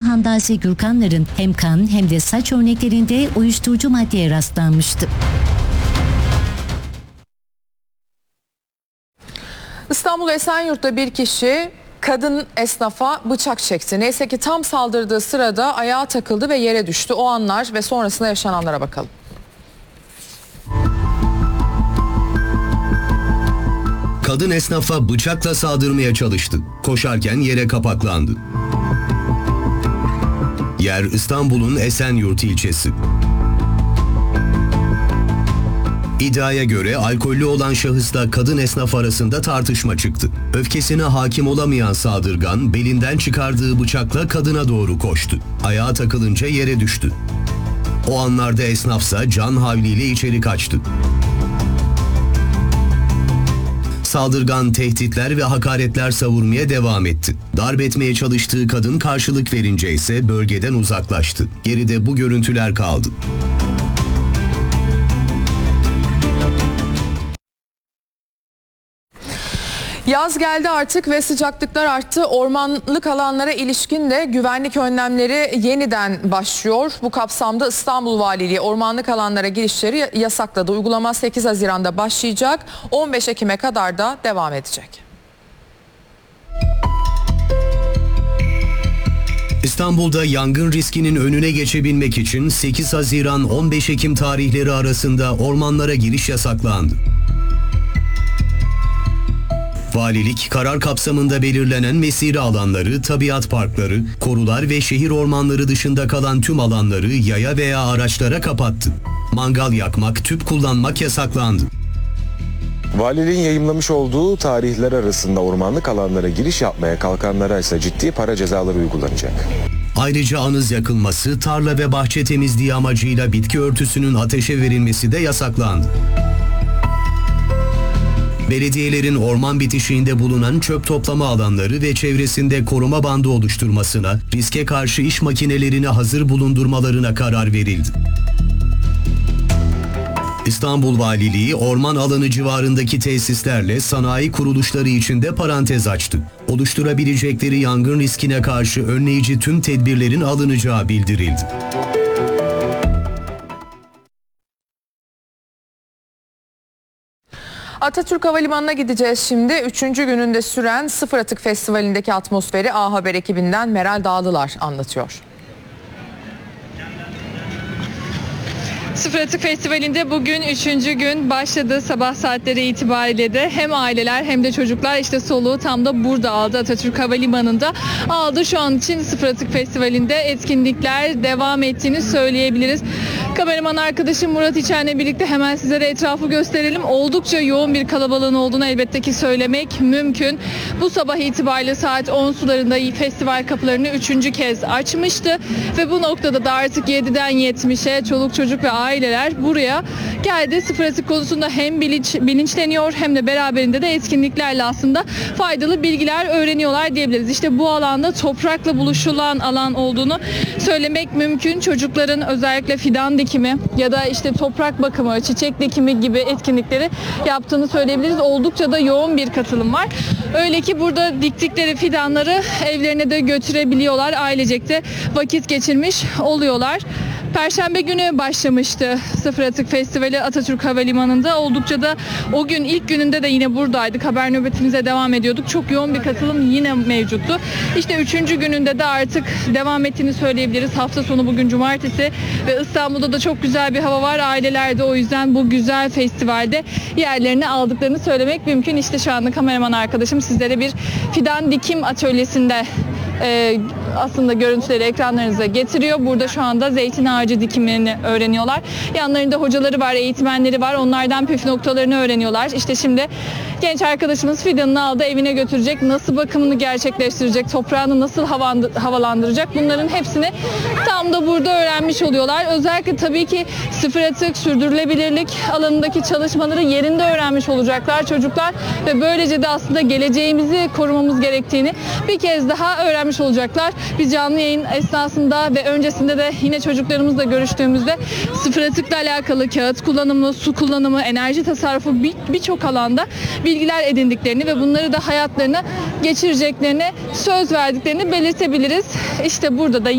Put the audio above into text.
Handaze Gürkanların hem kan hem de saç örneklerinde uyuşturucu maddeye rastlanmıştı. İstanbul Esenyurt'ta bir kişi kadın esnafa bıçak çekti. Neyse ki tam saldırdığı sırada ayağa takıldı ve yere düştü. O anlar ve sonrasında yaşananlara bakalım. Kadın esnafa bıçakla saldırmaya çalıştı. Koşarken yere kapaklandı. Yer İstanbul'un Esenyurt ilçesi. İddiaya göre alkollü olan şahısla kadın esnaf arasında tartışma çıktı. Öfkesine hakim olamayan saldırgan belinden çıkardığı bıçakla kadına doğru koştu. Ayağa takılınca yere düştü. O anlarda esnafsa can havliyle içeri kaçtı. Saldırgan tehditler ve hakaretler savurmaya devam etti. Darp etmeye çalıştığı kadın karşılık verince ise bölgeden uzaklaştı. Geride bu görüntüler kaldı. Yaz geldi artık ve sıcaklıklar arttı. Ormanlık alanlara ilişkin de güvenlik önlemleri yeniden başlıyor. Bu kapsamda İstanbul Valiliği ormanlık alanlara girişleri yasakladı. Uygulama 8 Haziran'da başlayacak. 15 Ekim'e kadar da devam edecek. İstanbul'da yangın riskinin önüne geçebilmek için 8 Haziran-15 Ekim tarihleri arasında ormanlara giriş yasaklandı. Valilik, karar kapsamında belirlenen mesire alanları, tabiat parkları, korular ve şehir ormanları dışında kalan tüm alanları yaya veya araçlara kapattı. Mangal yakmak, tüp kullanmak yasaklandı. Valiliğin yayımlamış olduğu tarihler arasında ormanlık alanlara giriş yapmaya kalkanlara ise ciddi para cezaları uygulanacak. Ayrıca anız yakılması, tarla ve bahçe temizliği amacıyla bitki örtüsünün ateşe verilmesi de yasaklandı. Belediyelerin orman bitişiğinde bulunan çöp toplama alanları ve çevresinde koruma bandı oluşturmasına, riske karşı iş makinelerini hazır bulundurmalarına karar verildi. İstanbul Valiliği orman alanı civarındaki tesislerle sanayi kuruluşları için de parantez açtı. Oluşturabilecekleri yangın riskine karşı önleyici tüm tedbirlerin alınacağı bildirildi. Atatürk Havalimanı'na gideceğiz şimdi. 3. gününde süren Sıfır Atık Festivali'ndeki atmosferi A Haber ekibinden Meral Dağlılar anlatıyor. Sıfır Atık Festivali'nde bugün 3. gün başladı. Sabah saatleri itibariyle de hem aileler hem de çocuklar işte soluğu tam da burada aldı. Atatürk Havalimanı'nda aldı. Şu an için Sıfır Atık Festivali'nde etkinlikler devam ettiğini söyleyebiliriz. Kameraman arkadaşım Murat İçen'le birlikte hemen sizlere etrafı gösterelim. Oldukça yoğun bir kalabalığın olduğunu elbette ki söylemek mümkün. Bu sabah itibariyle saat 10 sularında festival kapılarını 3. kez açmıştı. Ve bu noktada da artık 7'den 70'e çoluk çocuk ve aileler buraya geldi. Sıfır atık konusunda hem bilinçleniyor hem de beraberinde de etkinliklerle aslında faydalı bilgiler öğreniyorlar diyebiliriz. İşte bu alanda toprakla buluşulan alan olduğunu söylemek mümkün. Çocukların özellikle fidan dikimi ya da işte toprak bakımı, çiçek dikimi gibi etkinlikleri yaptığını söyleyebiliriz. Oldukça da yoğun bir katılım var. Öyle ki burada diktikleri fidanları evlerine de götürebiliyorlar. Ailecek de vakit geçirmiş oluyorlar. Perşembe günü başlamıştı Sıfır Atık Festivali Atatürk Havalimanı'nda. Oldukça da o gün ilk gününde de yine buradaydık. Haber nöbetimize devam ediyorduk. Çok yoğun bir katılım yine mevcuttu. İşte 3. gününde de artık devam ettiğini söyleyebiliriz. Hafta sonu bugün cumartesi ve İstanbul'da da çok güzel bir hava var. Aileler de o yüzden bu güzel festivalde yerlerini aldıklarını söylemek mümkün. İşte şu anda kameraman arkadaşım sizlere bir fidan dikim atölyesinde aslında görüntüleri ekranlarınıza getiriyor. Burada şu anda zeytin ağacı dikimlerini öğreniyorlar. Yanlarında hocaları var, eğitmenleri var. Onlardan püf noktalarını öğreniyorlar. İşte şimdi genç arkadaşımız fidanını aldı, evine götürecek. Nasıl bakımını gerçekleştirecek, toprağını nasıl havalandıracak, bunların hepsini tam da burada öğrenmiş oluyorlar. Özellikle tabii ki sıfır atık, sürdürülebilirlik alanındaki çalışmaları yerinde öğrenmiş olacaklar çocuklar ve böylece de aslında geleceğimizi korumamız gerektiğini bir kez daha öğrenmiş olacaklar. Biz canlı yayın esnasında ve öncesinde de yine çocuklarımızla görüştüğümüzde sıfır atıkla alakalı kağıt kullanımı, su kullanımı, enerji tasarrufu birçok alanda bilgiler edindiklerini ve bunları da hayatlarına geçireceklerini söz verdiklerini belirtebiliriz. İşte burada da